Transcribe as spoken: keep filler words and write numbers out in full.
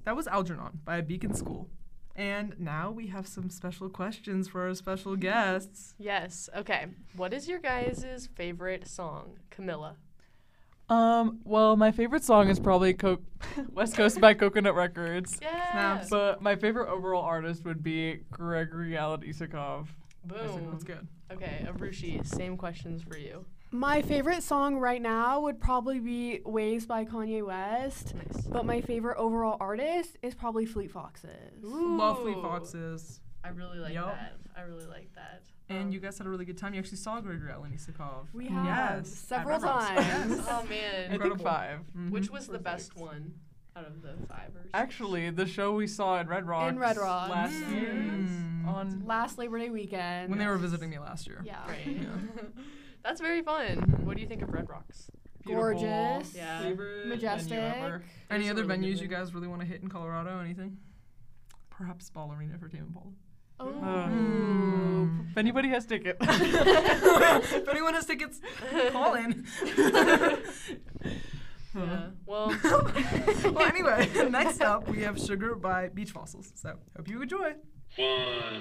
that was Algernon by Beacon School. And now we have some special questions for our special guests. Yes. Okay. What is your guys' favorite song, Camilla? Um, well, my favorite song is probably Co- West Coast by Coconut Records. Yeah. Snaps. But my favorite overall artist would be Gregory Alan Isakov. Boom. That's good. Okay, Avrushi, same questions for you. My favorite song right now would probably be Waves by Kanye West. Nice. But my favorite overall artist is probably Fleet Foxes. Love Fleet Ooh. Foxes. I really like Yup. that. I really like that. And Um, you guys had a really good time. You actually saw Gregory Alan Isakov. We have Yes, several at Red Rocks. times. Yes. Oh man. I think Incredible. five. Mhm. Which was the Or best six. one out of the five or six? Actually, the show we saw in Red Rocks, In Red Rocks. last year Mm. on Last Labor Day weekend. When they were visiting me last year. Yeah. Right. That's very fun. Mhm. What do you think of Red Rocks? beautiful, Gorgeous. Yeah. favorite venue Majestic. ever. Any It's a other really good venues you venue. guys really want to hit in Colorado? Anything? Perhaps Ball Arena for Tame Impala. Oh. Mm. If anybody has tickets. If anyone has tickets, call in. Yeah. Well, Well, anyway, next up we have Sugar by Beach Fossils. So, hope you enjoy. One.